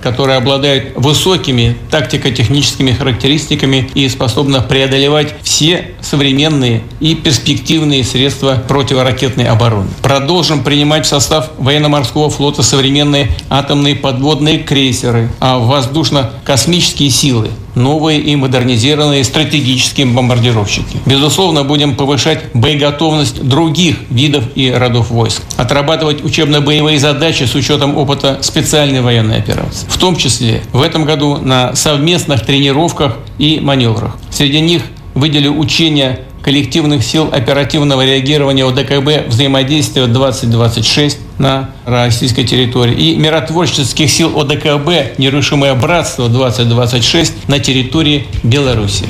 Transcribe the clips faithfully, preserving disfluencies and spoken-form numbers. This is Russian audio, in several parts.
которая обладает высокими тактико-техническими характеристиками и способна преодолевать все современные и перспективные средства противоракетной обороны. Продолжим принимать в состав военно-морского флота современные атомные подводные крейсеры, а воздушно-космические силы новые и модернизированные стратегические бомбардировщики. Безусловно, будем повышать боеготовность других видов и родов войск, отрабатывать учебно-боевые задачи с учетом опыта специальной военной операции, в том числе в этом году на совместных тренировках и маневрах. Среди них выделю учения коллективных сил оперативного реагирования ОДКБ «Взаимодействие двадцать двадцать шесть» на российской территории и миротворческих сил ОДКБ «Нерушимое братство двадцать двадцать шесть» на территории Беларуси.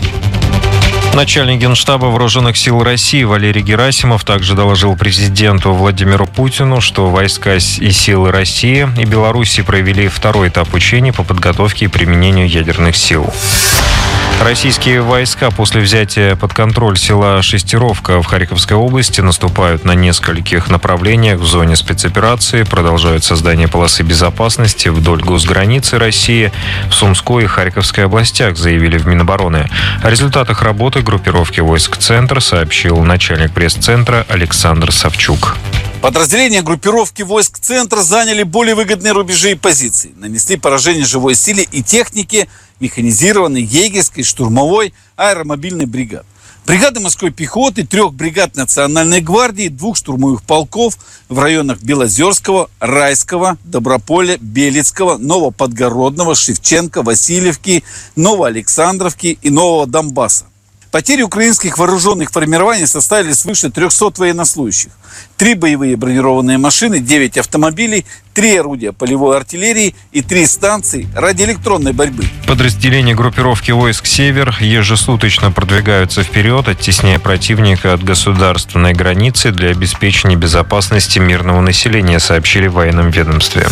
Начальник Генштаба Вооруженных сил России Валерий Герасимов также доложил президенту Владимиру Путину, что войска и силы России и Беларуси провели второй этап учений по подготовке и применению ядерных сил. Российские войска после взятия под контроль села Шестеровка в Харьковской области наступают на нескольких направлениях в зоне спецоперации, продолжают создание полосы безопасности вдоль госграницы России в Сумской и Харьковской областях, заявили в Минобороны. О результатах работы группировки войск «Центр» сообщил начальник пресс-центра Александр Савчук. Подразделения группировки войск «Центр» заняли более выгодные рубежи и позиции, нанесли поражение живой силе и технике механизированной, егерской, штурмовой, аэромобильной бригад. Бригады морской пехоты, трех бригад Национальной гвардии, двух штурмовых полков в районах Белозерского, Райского, Доброполя, Белецкого, Новоподгородного, Шевченко, Васильевки, Новоалександровки и Нового Донбасса. Потери украинских вооруженных формирований составили свыше трехсот военнослужащих. Три боевые бронированные машины, девять автомобилей, три орудия полевой артиллерии и три станции радиоэлектронной борьбы. Подразделения группировки войск «Север» ежесуточно продвигаются вперед, оттесняя противника от государственной границы для обеспечения безопасности мирного населения, сообщили в военном ведомстве.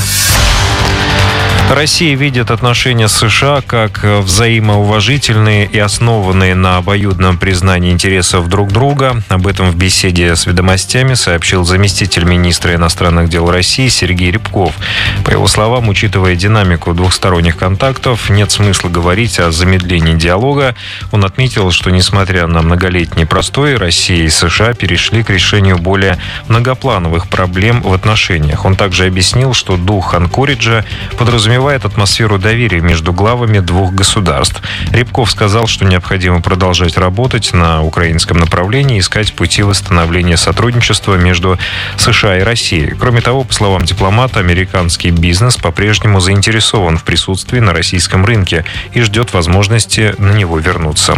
Россия видит отношения с США как взаимоуважительные и основанные на обоюдном признании интересов друг друга. Об этом в беседе с «Ведомостями» сообщил заместитель министра иностранных дел России Сергей Рябков. По его словам, учитывая динамику двухсторонних контактов, нет смысла говорить о замедлении диалога. Он отметил, что несмотря на многолетний простой, Россия и США перешли к решению более многоплановых проблем в отношениях. Он также объяснил, что дух Анкориджа подразумевает атмосферу доверия между главами двух государств. Рябков сказал, что необходимо продолжать работать на украинском направлении и искать пути восстановления сотрудничества между США и Россией. Кроме того, по словам дипломата, американский бизнес по-прежнему заинтересован в присутствии на российском рынке и ждет возможности на него вернуться.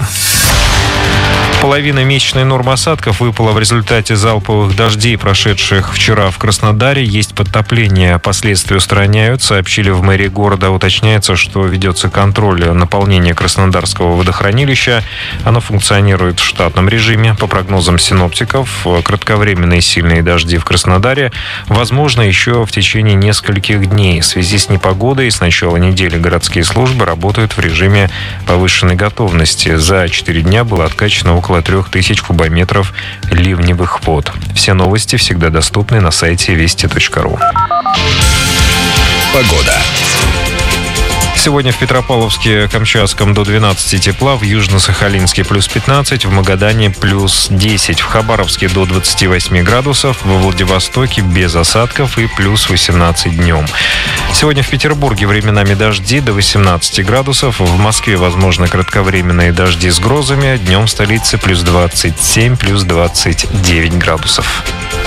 Половина месячной нормы осадков выпала в результате залповых дождей, прошедших вчера в Краснодаре. Есть подтопление, последствия устраняют, сообщили в мэрии города. Уточняется, что ведется контроль наполнения Краснодарского водохранилища. Оно функционирует в штатном режиме. По прогнозам синоптиков, кратковременные сильные дожди в Краснодаре возможно еще в течение нескольких дней. В связи с непогодой с начала недели городские службы работают в режиме повышенной готовности. За четыре дня было откачано около трех тысяч кубометров ливневых вод. Все новости всегда доступны на сайте вести точка ру. Погода. Сегодня в Петропавловске-Камчатском до двенадцати тепла, в Южно-Сахалинске плюс пятнадцать, в Магадане плюс десять, в Хабаровске до двадцати восьми градусов, во Владивостоке без осадков и плюс восемнадцать днем. Сегодня в Петербурге временами дожди до восемнадцати градусов, в Москве возможно кратковременные дожди с грозами, днем в столице плюс двадцать семь, плюс двадцать девять градусов.